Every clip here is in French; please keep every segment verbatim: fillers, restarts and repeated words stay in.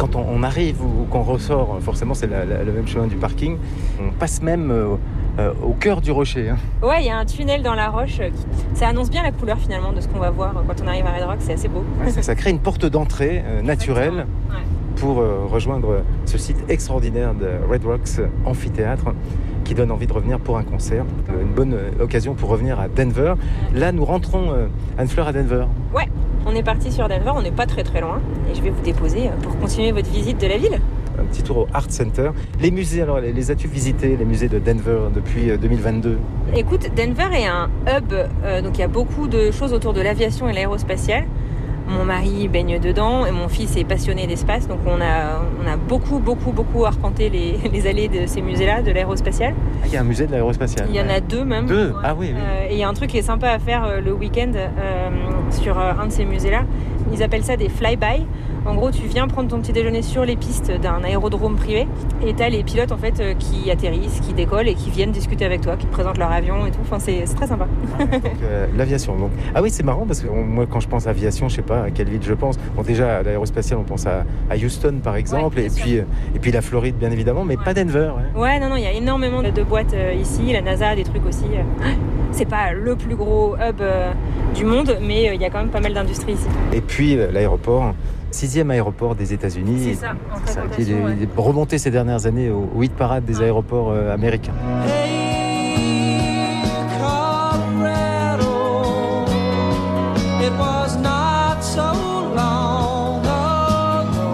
quand on, on arrive ou, ou qu'on ressort, forcément c'est la, la, le même chemin du parking, on passe même euh, euh, au cœur du rocher. Hein. Ouais, il y a un tunnel dans la roche. Qui... Ça annonce bien la couleur finalement de ce qu'on va voir quand on arrive à Red Rock, c'est assez beau. Ouais, ça, ça crée une porte d'entrée euh, naturelle ouais. pour euh, rejoindre ce site extraordinaire de Red Rocks Amphithéâtre qui donne envie de revenir pour un concert. Euh, une bonne euh, occasion pour revenir à Denver. Là, nous rentrons, euh, Anne-Fleur, à Denver. Ouais, on est parti sur Denver, on n'est pas très très loin et je vais vous déposer pour continuer votre visite de la ville. Un petit tour au Art Center. Les musées, alors, les, les as-tu visités, les musées de Denver depuis deux mille vingt-deux? Écoute, Denver est un hub, euh, donc il y a beaucoup de choses autour de l'aviation et l'aérospatiale. Mon mari baigne dedans et mon fils est passionné d'espace, donc on a, on a beaucoup, beaucoup, beaucoup arpenté les, les allées de ces musées-là, de l'aérospatial. Ah, il y a un musée de l'aérospatial. Il y en a deux même. Deux ouais. Ah oui, oui. Euh, et il y a un truc qui est sympa à faire euh, le week-end euh, sur euh, un de ces musées-là. Ils appellent ça des fly-by. En gros, tu viens prendre ton petit déjeuner sur les pistes d'un aérodrome privé et tu as les pilotes en fait euh, qui atterrissent, qui décollent et qui viennent discuter avec toi, qui te présentent leur avion et tout. Enfin, c'est, c'est très sympa. Donc, euh, l'aviation. Donc. Ah oui, c'est marrant parce que on, moi, quand je pense à aviation, je sais pas à quelle ville je pense. Bon, déjà, à l'aérospatiale, on pense à, à Houston, par exemple, ouais, et, puis, euh, et puis la Floride, bien évidemment, mais ouais. pas Denver. Ouais. ouais, non, non, il y a énormément de, de boîtes euh, ici. La NASA a des trucs aussi. C'est pas le plus gros hub euh, du monde, mais il euh, y a quand même pas mal d'industries ici. Et puis, euh, l'aéroport. Sixième aéroport des États-Unis. C'est ça, en ça a été ouais. remonté ces dernières années au hit parade des aéroports euh, américains. Hey, Colorado, it was not so long ago.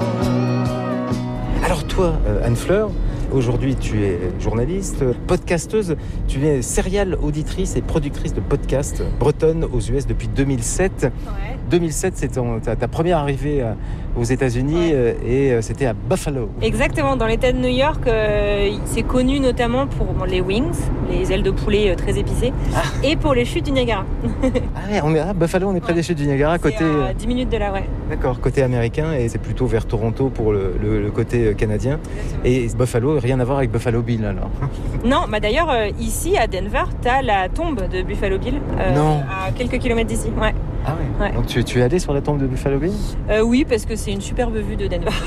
Alors toi, euh, Anne-Fleur, aujourd'hui tu es journaliste, podcasteuse, tu es serial auditrice et productrice de podcasts bretonne aux U S depuis deux mille sept. Ouais. deux mille sept, c'est ton, ta, ta première arrivée aux États-Unis ouais. et euh, c'était à Buffalo. Exactement, dans l'État de New York, euh, c'est connu notamment pour bon, les wings, les ailes de poulet euh, très épicées, ah. et pour les chutes du Niagara. ah ouais, on est à Buffalo, on est près ouais. des chutes du Niagara, côté. C'est à dix minutes de là, ouais. D'accord, côté américain et c'est plutôt vers Toronto pour le, le, le côté canadien. Exactement. Et Buffalo, rien à voir avec Buffalo Bill alors. Non, bah d'ailleurs euh, ici à Denver, t'as la tombe de Buffalo Bill, euh, non. à quelques kilomètres d'ici, ouais. Ah ouais. ouais. Donc tu, tu es allé sur la tombe de Buffalo Bill ? euh, Oui, parce que c'est une superbe vue de Denver.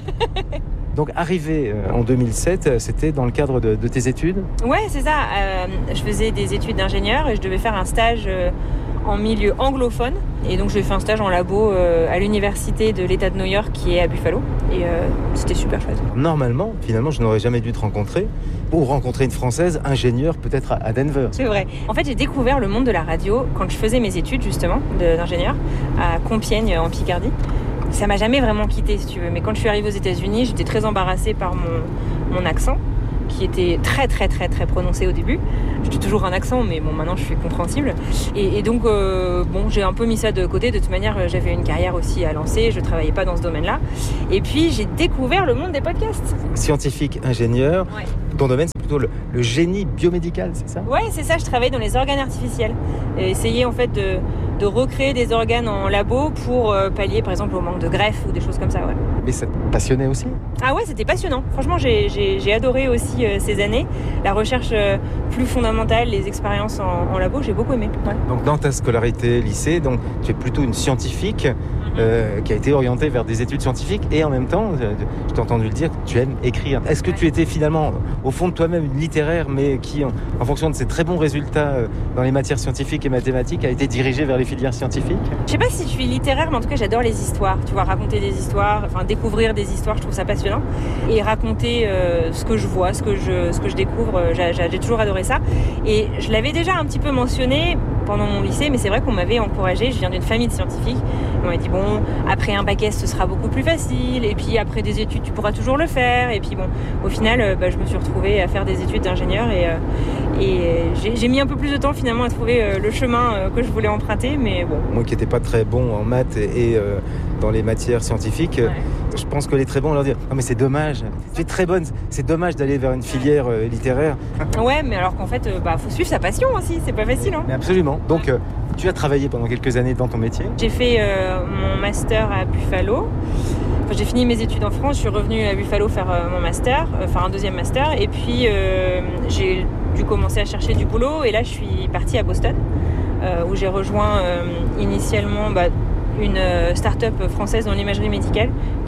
Donc arrivé euh, en deux mille sept, c'était dans le cadre de, de tes études ? Ouais, c'est ça. Euh, je faisais des études d'ingénieur et je devais faire un stage euh, en milieu anglophone. Et donc j'ai fait un stage en labo euh, à l'université de l'État de New York qui est à Buffalo. Et euh, c'était super chouette. Normalement, finalement, je n'aurais jamais dû te rencontrer ou rencontrer une Française ingénieure peut-être à Denver. C'est vrai. En fait, j'ai découvert le monde de la radio quand je faisais mes études justement de, d'ingénieur à Compiègne en Picardie. Ça m'a jamais vraiment quitté si tu veux. Mais quand je suis arrivée aux États-Unis, j'étais très embarrassée par mon, mon accent qui était très très très très prononcé au début. J'ai toujours un accent, mais bon, maintenant je suis compréhensible. Et, et donc, euh, bon, j'ai un peu mis ça de côté. De toute manière, j'avais une carrière aussi à lancer. Je travaillais pas dans ce domaine-là. Et puis, j'ai découvert le monde des podcasts. Scientifique, ingénieur. Ouais. Ton domaine, c'est plutôt le, le génie biomédical, c'est ça ? Ouais, c'est ça. Je travaille dans les organes artificiels. Et essayer en fait de, de recréer des organes en labo pour euh, pallier, par exemple, au manque de greffe ou des choses comme ça. Ouais. Mais ça te passionnait aussi ? Ah ouais, c'était passionnant. Franchement, j'ai, j'ai, j'ai adoré aussi euh, ces années. La recherche euh, plus fondamentale, les expériences en, en labo, j'ai beaucoup aimé. Ouais. Donc dans ta scolarité lycée, donc, tu es plutôt une scientifique mm-hmm. euh, qui a été orientée vers des études scientifiques et en même temps, je t'ai entendu le dire, tu aimes écrire. Est-ce que ouais. tu étais finalement, au fond de toi-même, une littéraire, mais qui, en, en fonction de ses très bons résultats euh, dans les matières scientifiques et mathématiques, a été dirigée vers les filières scientifiques ? Je sais pas si je suis littéraire, mais en tout cas, j'adore les histoires. Tu vois, raconter des histoires, enfin découvrir des histoires, je trouve ça passionnant. Et raconter euh, ce que je vois, ce que je, ce que je découvre, euh, j'ai, j'ai toujours adoré ça. Et je l'avais déjà un petit peu mentionné pendant mon lycée, mais c'est vrai qu'on m'avait encouragée. Je viens d'une famille de scientifiques. On m'a dit, bon, après un bac S, ce sera beaucoup plus facile. Et puis après des études, tu pourras toujours le faire. Et puis bon, au final, euh, bah, je me suis retrouvée à faire des études d'ingénieur. Et, euh, et j'ai, j'ai mis un peu plus de temps finalement à trouver euh, le chemin euh, que je voulais emprunter. Mais bon. Moi qui n'étais pas très bon en maths et, et euh, dans les matières scientifiques, ouais. je pense que les très bons, on leur dit « Non mais c'est dommage, tu es très bonne, c'est dommage d'aller vers une filière euh, littéraire. » Ouais, mais alors qu'en fait, euh, bah, faut suivre sa passion aussi, c'est pas facile. Hein. Mais absolument. Donc, euh, tu as travaillé pendant quelques années dans ton métier ? J'ai fait euh, mon master à Buffalo. Enfin, j'ai fini mes études en France, je suis revenue à Buffalo faire euh, mon master, euh, faire un deuxième master. Et puis, euh, j'ai dû commencer à chercher du boulot. Et là, je suis partie à Boston, euh, où j'ai rejoint euh, initialement... Bah, une start-up française dans l'imagerie médicale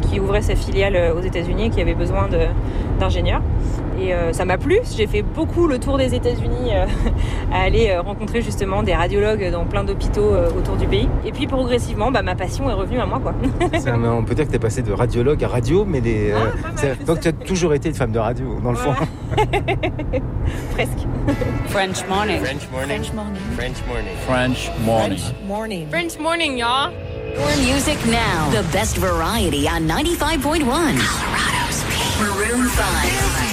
qui ouvrait sa filiale aux États-Unis et qui avait besoin de, d'ingénieurs. Et euh, ça m'a plu. J'ai fait beaucoup le tour des États-Unis euh, à aller euh, rencontrer justement des radiologues dans plein d'hôpitaux euh, autour du pays. Et puis progressivement, bah, ma passion est revenue à moi, quoi. C'est un, on peut dire que tu es passé de radiologue à radio, mais les, ah, euh, mal, donc tu as toujours été une femme de radio, dans le voilà. fond. Presque. French morning. French morning. French morning. French morning. French morning. French morning. French morning, y'all. Your music now. The best variety on ninety-five point one. Colorado's Maroon five.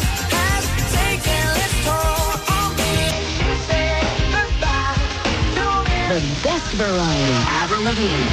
The best variety. Avril Lavigne.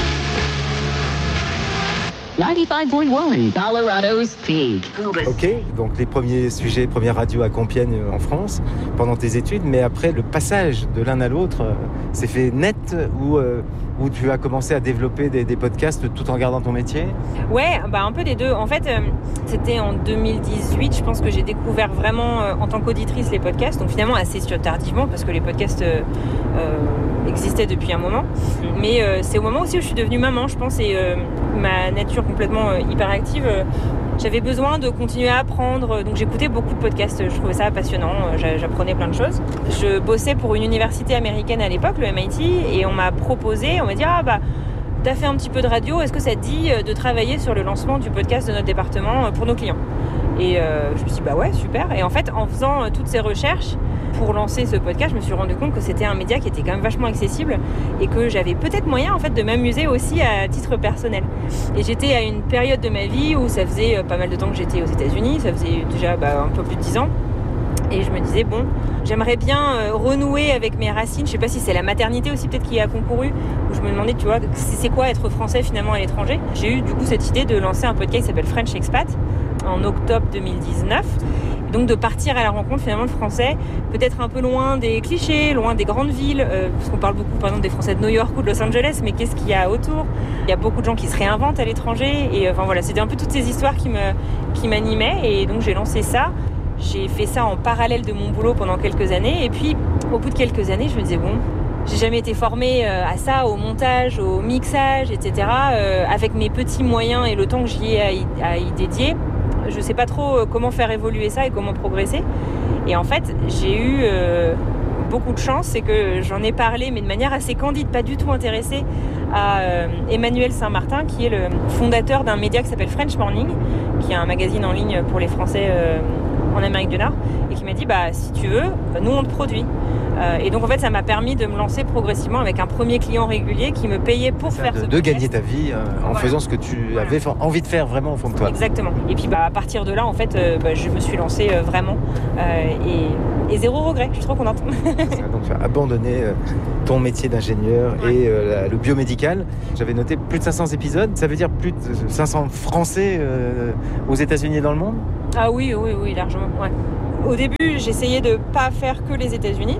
ninety-five point one. Colorado's Peak. Ok, donc les premiers sujets, première radio à Compiègne en France, pendant tes études, mais après le passage de l'un à l'autre, euh, c'est fait net ou euh, où tu as commencé à développer des, des podcasts tout en gardant ton métier ? Ouais, bah un peu des deux. En fait, euh, c'était en deux mille dix-huit, je pense que j'ai découvert vraiment euh, en tant qu'auditrice les podcasts, donc finalement assez tardivement parce que les podcasts euh, euh, existaient depuis un moment. Mais euh, c'est au moment aussi où je suis devenue maman, je pense, et euh, ma nature complètement euh, hyperactive, euh, j'avais besoin de continuer à apprendre. Donc j'écoutais beaucoup de podcasts, je trouvais ça passionnant, j'apprenais plein de choses. Je bossais pour une université américaine à l'époque, le M I T, et on m'a proposé, on m'a dit ah bah t'as fait un petit peu de radio, est-ce que ça te dit de travailler sur le lancement du podcast de notre département pour nos clients ? Et euh, je me suis dit bah ouais, super. Et en fait, en faisant euh, toutes ces recherches pour lancer ce podcast, je me suis rendu compte que c'était un média qui était quand même vachement accessible et que j'avais peut-être moyen en fait de m'amuser aussi à titre personnel. Et j'étais à une période de ma vie où ça faisait euh, pas mal de temps que j'étais aux États-Unis, ça faisait déjà bah, un peu plus de dix ans. Et je me disais, bon, j'aimerais bien euh, renouer avec mes racines. Je sais pas si c'est la maternité aussi peut-être qui a concouru, où je me demandais, tu vois, c'est quoi être français finalement à l'étranger. J'ai eu du coup cette idée de lancer un podcast qui s'appelle French Expat en octobre deux mille dix-neuf. Et donc de partir à la rencontre finalement de Français, peut-être un peu loin des clichés, loin des grandes villes, euh, parce qu'on parle beaucoup par exemple des Français de New York ou de Los Angeles, mais qu'est-ce qu'il y a autour ? Il y a beaucoup de gens qui se réinventent à l'étranger. Et enfin voilà, c'était un peu toutes ces histoires qui me, qui m'animaient. Et donc j'ai lancé ça. J'ai fait ça en parallèle de mon boulot pendant quelques années. Et puis, au bout de quelques années, je me disais, bon, j'ai jamais été formée à ça, au montage, au mixage, et cetera. Euh, avec mes petits moyens et le temps que j'y ai à y, à y dédier, je sais pas trop comment faire évoluer ça et comment progresser. Et en fait, j'ai eu euh, beaucoup de chance. C'est que j'en ai parlé, mais de manière assez candide, pas du tout intéressée, à euh, Emmanuel Saint-Martin, qui est le fondateur d'un média qui s'appelle French Morning, qui est un magazine en ligne pour les Français euh, en Amérique du Nord, et qui m'a dit bah si tu veux, nous on te produit. Euh, et donc en fait ça m'a permis de me lancer progressivement avec un premier client régulier qui me payait pour ça, faire de, ce de podcast. gagner ta vie euh, en voilà. faisant ce que tu voilà. avais envie de faire vraiment au fond de toi. Exactement. Et puis bah à partir de là en fait euh, bah, je me suis lancée euh, vraiment euh, et, et zéro regret. Je suis trop contente. Donc tu as abandonné euh, ton métier d'ingénieur ouais. et euh, la, le biomédical. J'avais noté plus de cinq cents épisodes. Ça veut dire plus de cinq cents Français euh, aux États-Unis et dans le monde ? Ah oui, oui, oui, largement. Ouais. Au début, j'essayais de pas faire que les États-Unis,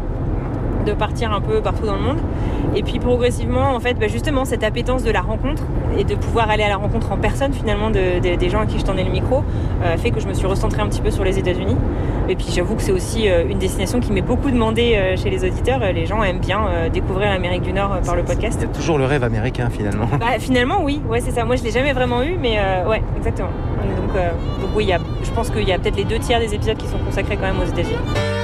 de partir un peu partout dans le monde. Et puis progressivement, en fait, bah justement, cette appétence de la rencontre et de pouvoir aller à la rencontre en personne finalement de, de, des gens à qui je tendais le micro euh, fait que je me suis recentrée un petit peu sur les États-Unis. Et puis j'avoue que c'est aussi euh, une destination qui m'est beaucoup demandée euh, chez les auditeurs. Les gens aiment bien euh, découvrir l'Amérique du Nord euh, par le podcast. Il y a toujours le rêve américain finalement. Bah, finalement, oui, ouais, c'est ça. Moi, je l'ai jamais vraiment eu, mais euh, ouais, exactement. Donc, euh, donc oui, il y a, je pense qu'il y a peut-être les deux tiers des épisodes qui sont consacrés quand même aux États-Unis.